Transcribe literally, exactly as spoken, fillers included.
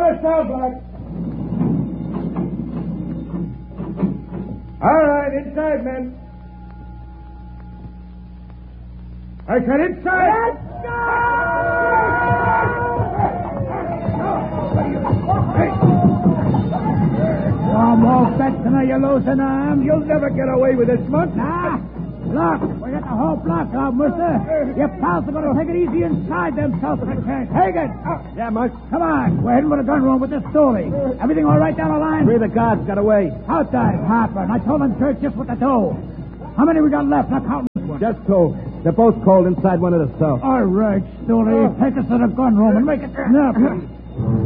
our cell block. All right, inside, men. I said inside. Let's go! Come off, Benson, you losing arms. You'll never get away with this much. Nah. Look, we got the whole block out, mister. Your pals are going to take it easy inside themselves if they can't. Take it. Yeah, Mush. Come on. We're heading for the gun room with this story. Everything all right down the line? Three of the guards got away. Outside, Harper. And I told them church just what to do. How many we got left? Not counting this one. Just two. They're both cold inside one of the cells. All right, Story. Take us to the gun room and make it snap.